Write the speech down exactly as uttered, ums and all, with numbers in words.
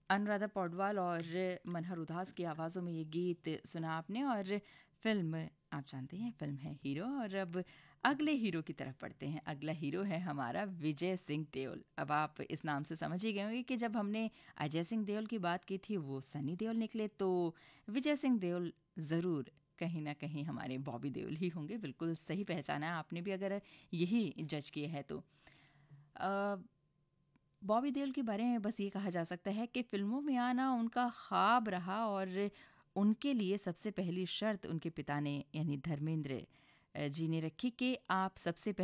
अनुराधा पौडवाल और मनहर उदास की आवाज़ों में ये गीत सुना आपने। और फिल्म आप जानते हैं, फिल्म है हीरो। और अब अगले हीरो की तरफ पढ़ते हैं। अगला हीरो है हमारा विजय सिंह देओल। अब आप इस नाम से समझ ही गए होंगे कि जब हमने अजय सिंह देओल की बात की थी वो सनी देओल निकले, तो विजय सिंह देओल ज़रूर कहीं ना कहीं हमारे बॉबी देओल ही होंगे। बिल्कुल सही पहचाना है आपने भी, अगर यही जज किए है तो। अ, बॉबी देओल के बारे में बस ये कहा जा सकता है कि फ़िल्मों में आना उनका ख्वाब रहा, और उनके लिए सबसे पहली शर्त उनके पिता ने यानी धर्मेंद्र अ, जी ने रखी कि आप सबसे